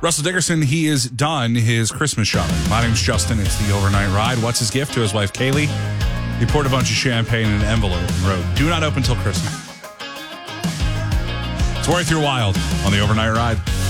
Russell Dickerson, he is done his Christmas shopping. My name's Justin. It's the Overnight Ride. What's his gift to his wife, Kaylee? He poured a bunch of champagne in an envelope and wrote, "Do not open till Christmas." It's worth your while on the Overnight Ride.